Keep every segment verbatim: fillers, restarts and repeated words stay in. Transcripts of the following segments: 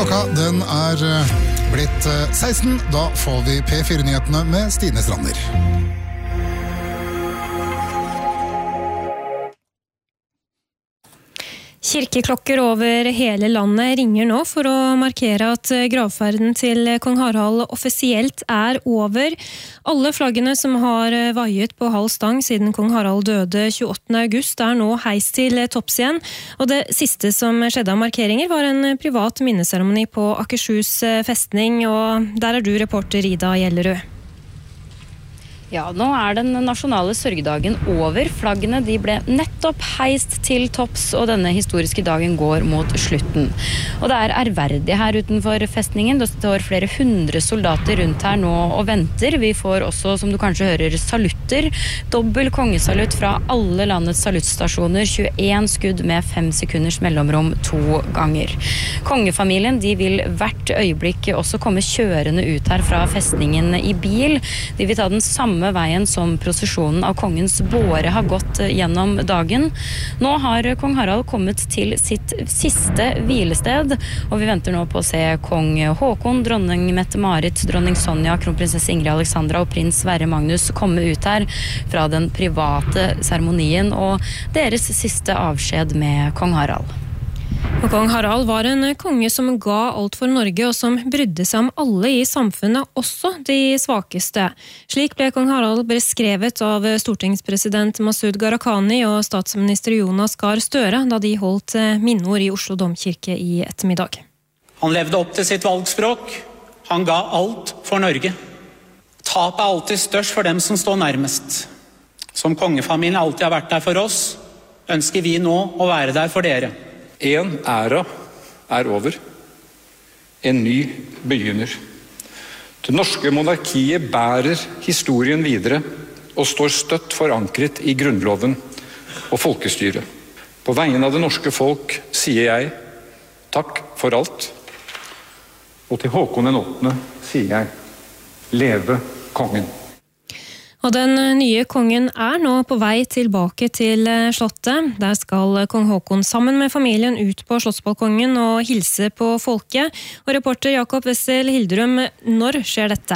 Klokka den er blitt seksten, da får vi P fire-nyhetene med Stine Strander. Kirkeklokker over hele landet ringer nå for å markere at gravferden til kong Harald offisielt er over. Alle flaggene som har vaiet på halv stang siden kong Harald døde tjueåttende august er nå heist til topps igjen. Og det siste som skjedde av markeringer var en privat minneseremoni på Akershus festning, og der er du reporter Ida Gjellerud. Ja, nå er den nasjonale sørgedagen over. Flaggene de ble nettopp heist til topps, og denne historiske dagen går mot slutten. Og det er ærverdig her utenfor festningen. Det står flere hundre soldater rundt her nå og venter. Vi får også, som du kanskje hører, salutter. Dobbel kongesalutt fra alle landets saluttstasjoner. tjueen skudd med fem sekunders mellomrom to ganger. Kongefamilien de vil hvert øyeblikk også komme kjørende ut her fra festningen i bil. De vil ta den samme veien som prosesjonen av kongens båre har gått gjennom dagen. Nå har kong Harald kommet til sitt siste hvilested, og vi venter nå på å se kong Håkon, dronning Mette-Marit, dronning Sonja, kronprinsesse Ingrid Alexandra og prins Sverre Magnus komme ut her fra den private seremonien og deres siste avskjed med kong Harald. Og kong Harald var en konge som ga alt for Norge, og som brydde seg om alle i samfunnet, også de svakeste. Slik ble kong Harald beskrevet av stortingspresident Masud Gharahkhani og statsminister Jonas Gahr Støre da de holdt minneord i Oslo Domkirke i ettermiddag. Han levde opp til sitt valgspråk. Han ga alt for Norge. Tap er alltid størst for dem som står nærmest. Som kongefamilien alltid har vært der for oss, ønsker vi nå å være der for dere. En æra er over. En ny begynner. Det norske monarkiet bærer historien videre og står støtt forankret i grunnloven og folkestyret. På vegne av det norske folk sier jeg takk for alt. Og til Håkon den åttende sier jeg leve kongen. Og den nye kongen er nå på vei tilbake til slottet. Der skal kong Håkon sammen med familien ut på slottsbalkongen og hilse på folket. Og reporter Jakob Wessel Hilderum, når skjer dette?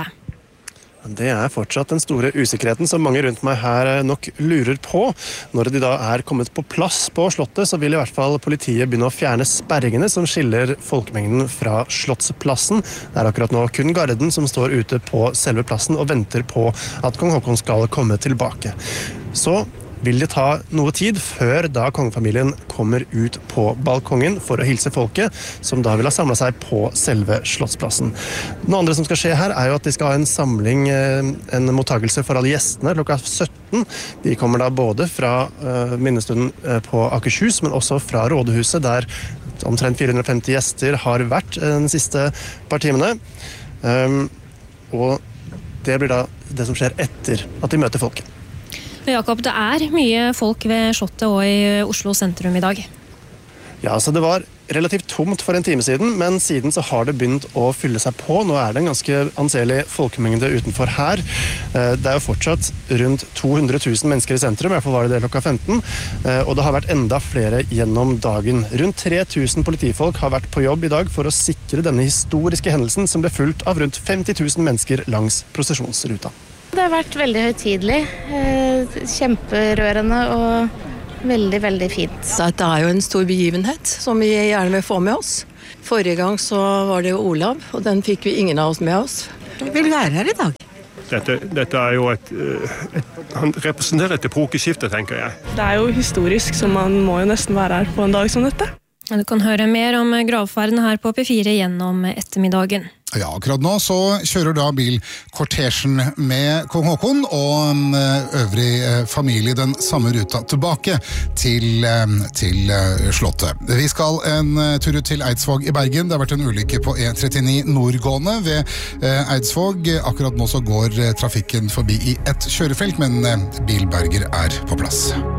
Det er fortsatt den store usikkerheten som mange rundt meg her nok lurer på. Når de da er kommet på plass på slottet, så vil i hvert fall politiet begynne å fjerne sperringene som skiller folkemengden fra slottsplassen. Det er akkurat nå kun garden som står ute på selve plassen og venter på at kong Håkon skal komme tilbake. Så vil det ta noe tid før da kongefamilien kommer ut på balkongen for å hilse folket, som da vil ha samlet seg på selve slottsplassen. Noe andre som skal skje her er jo at de skal ha en samling, en mottagelse for alle gjestene klokka sytten. De kommer da både fra uh, minnestunden på Akershus, men også fra rådhuset, der omtrent fire hundre og femti gjester har vært den siste par timene. Um, og det blir da det som skjer etter at de møter folket. Jakob, det er mye folk ved slottet og i Oslo sentrum i dag. Ja, så det var relativt tomt for en time siden, men siden så har det begynt å fylle seg på. Nå er det en ganske anselig folkemengde utenfor her. Det er jo fortsatt rundt to hundre tusen mennesker i sentrum, i hvert fall var det det klokka femten, og det har vært enda flere gjennom dagen. Rundt tre tusen politifolk har vært på jobb i dag for å sikre denne historiske hendelsen som ble fulgt av rundt femti tusen mennesker langs prosesjonsruta. Det har vært veldig høytidelig, kjemperørende og veldig, veldig fint. Dette er jo en stor begivenhet som vi gjerne vil få med oss. Forrige gang så var det jo Olav, og den fikk vi ingen av oss med oss. Vi vil være her i dag. Dette, dette er jo et, et, han representerer et epokeskifte, tenker jeg. Det er jo historisk, så man må jo nesten være her på en dag som dette. Du kan høre mer om gravferden her på P fire gjennom ettermiddagen. Ja, akkurat nå så kjører da bilkortesjen med kong Håkon og øvrig familie den samme ruta tilbake til, til slottet. Vi skal en tur ut til Eidsvåg i Bergen. Det har vært en ulykke på E trettini nordgående ved Eidsvåg. Akkurat nå så går trafikken forbi i et kjørefelt, men bilberger er på plass.